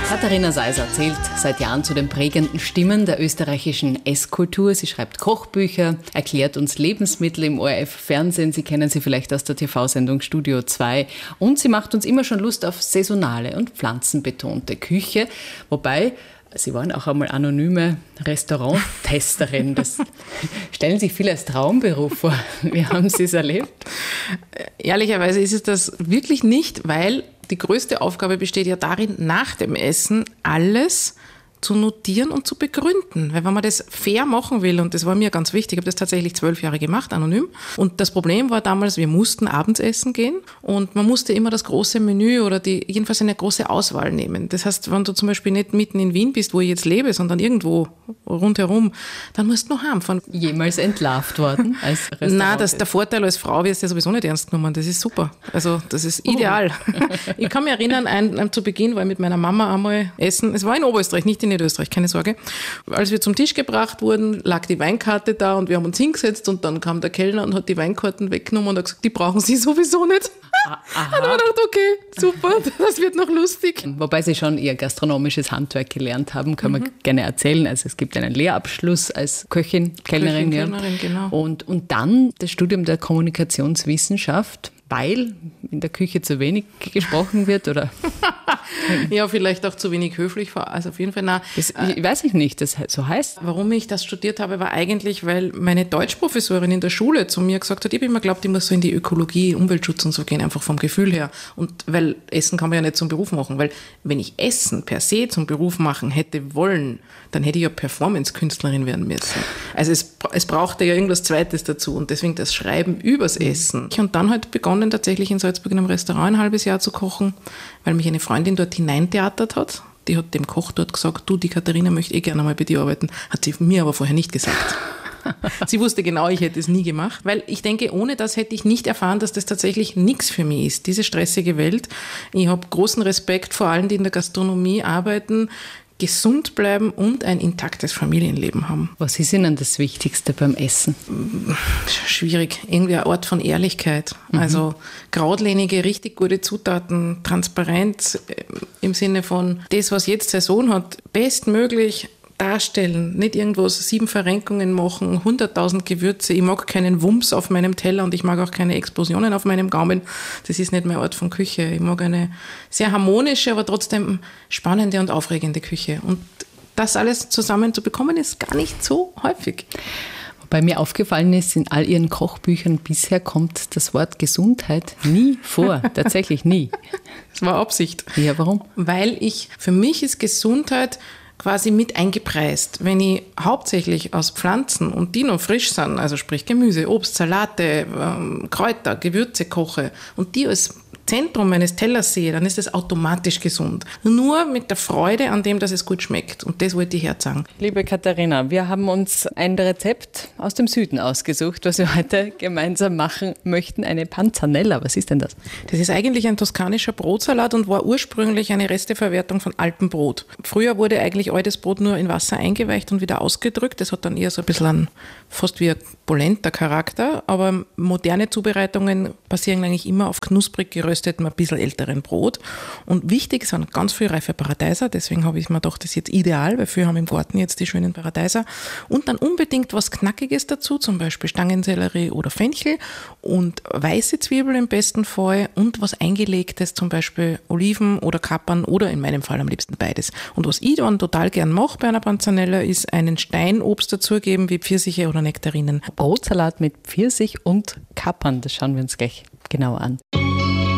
Katharina Seiser zählt seit Jahren zu den prägenden Stimmen der österreichischen Esskultur. Sie schreibt Kochbücher, erklärt uns Lebensmittel im ORF-Fernsehen. Sie kennen sie vielleicht aus der TV-Sendung Studio 2. Und sie macht uns immer schon Lust auf saisonale und pflanzenbetonte Küche. Wobei, Sie waren auch einmal anonyme Restauranttesterin. Das stellen sich viele als Traumberuf vor. Wie haben Sie es erlebt? Ehrlicherweise ist es das wirklich nicht, weil die größte Aufgabe besteht ja darin, nach dem Essen alles zu notieren und zu begründen. Weil wenn man das fair machen will, und das war mir ganz wichtig, ich habe das tatsächlich 12 Jahre gemacht, anonym. Und das Problem war damals, wir mussten abends essen gehen und man musste immer das große Menü oder jedenfalls eine große Auswahl nehmen. Das heißt, wenn du zum Beispiel nicht mitten in Wien bist, wo ich jetzt lebe, sondern irgendwo rundherum, dann musst du noch heimfahren. Jemals entlarvt worden als Restaurant? Nein, der Vorteil als Frau wirst du ja sowieso nicht ernst genommen. Das ist super. Also das ist ideal. Ich kann mich erinnern, zu Beginn war ich mit meiner Mama einmal essen. Es war in Oberösterreich, nicht in Niederösterreich, keine Sorge. Als wir zum Tisch gebracht wurden, lag die Weinkarte da und wir haben uns hingesetzt und dann kam der Kellner und hat die Weinkarten weggenommen und hat gesagt, die brauchen Sie sowieso nicht. Aha. Dann haben wir gedacht, okay, super, das wird noch lustig. Wobei Sie schon Ihr gastronomisches Handwerk gelernt haben, können wir gerne erzählen. Also es gibt einen Lehrabschluss als Köchin, Kellnerin. Kellnerin, genau. Und dann das Studium der Kommunikationswissenschaft, weil in der Küche zu wenig gesprochen wird, oder? Ja, vielleicht auch zu wenig höflich war. Also auf jeden Fall, nein. Das weiß ich nicht, das so heißt. Warum ich das studiert habe, war eigentlich, weil meine Deutschprofessorin in der Schule zu mir gesagt hat, ich habe immer geglaubt, ich muss so in die Ökologie, Umweltschutz und so gehen, einfach vom Gefühl her. Und weil Essen kann man ja nicht zum Beruf machen, weil wenn ich Essen per se zum Beruf machen hätte wollen, dann hätte ich ja Performance-Künstlerin werden müssen. Also es brauchte ja irgendwas Zweites dazu und deswegen das Schreiben übers Essen. Und dann halt begonnen, tatsächlich in Salzburg in einem Restaurant ein halbes Jahr zu kochen, weil mich eine Freundin dort hineintheatert hat. Die hat dem Koch dort gesagt, du, die Katharina möchte gerne mal bei dir arbeiten. Hat sie mir aber vorher nicht gesagt. Sie wusste genau, ich hätte es nie gemacht, weil ich denke, ohne das hätte ich nicht erfahren, dass das tatsächlich nichts für mich ist, diese stressige Welt. Ich habe großen Respekt vor allen, die in der Gastronomie arbeiten, gesund bleiben und ein intaktes Familienleben haben. Was ist Ihnen das Wichtigste beim Essen? Schwierig. Irgendwie ein Ort von Ehrlichkeit. Also geradlinige, richtig gute Zutaten, Transparenz im Sinne von das, was jetzt Saison hat, bestmöglich darstellen, nicht irgendwas 7 Verrenkungen machen, 100.000 Gewürze. Ich mag keinen Wumms auf meinem Teller und ich mag auch keine Explosionen auf meinem Gaumen. Das ist nicht mein Ort von Küche. Ich mag eine sehr harmonische, aber trotzdem spannende und aufregende Küche. Und das alles zusammen zu bekommen, ist gar nicht so häufig. Wobei mir aufgefallen ist, in all Ihren Kochbüchern bisher kommt das Wort Gesundheit nie vor. Tatsächlich nie. Das war Absicht. Ja, warum? Weil für mich ist Gesundheit quasi mit eingepreist. Wenn ich hauptsächlich aus Pflanzen und die noch frisch sind, also sprich Gemüse, Obst, Salate, Kräuter, Gewürze koche und die als Zentrum meines Tellers sehe, dann ist es automatisch gesund. Nur mit der Freude an dem, dass es gut schmeckt. Und das wollte ich herzagen. Liebe Katharina, wir haben uns ein Rezept aus dem Süden ausgesucht, was wir heute gemeinsam machen möchten. Eine Panzanella. Was ist denn das? Das ist eigentlich ein toskanischer Brotsalat und war ursprünglich eine Resteverwertung von altem Brot. Früher wurde eigentlich altes Brot nur in Wasser eingeweicht und wieder ausgedrückt. Das hat dann eher so ein bisschen fast wie ein polenter Charakter. Aber moderne Zubereitungen basieren eigentlich immer auf knusprig geröstetem, ein bisschen älteren Brot. Und wichtig sind ganz viel reife Paradeiser, deswegen habe ich mir gedacht, das ist jetzt ideal, weil viele haben im Garten jetzt die schönen Paradeiser. Und dann unbedingt was Knackiges dazu, zum Beispiel Stangensellerie oder Fenchel und weiße Zwiebeln im besten Fall und was Eingelegtes, zum Beispiel Oliven oder Kapern oder in meinem Fall am liebsten beides. Und was ich dann total gern mache bei einer Panzanella, ist einen Steinobst dazugeben, wie Pfirsiche oder Nektarinen. Brotsalat mit Pfirsich und Kapern, das schauen wir uns gleich genauer an.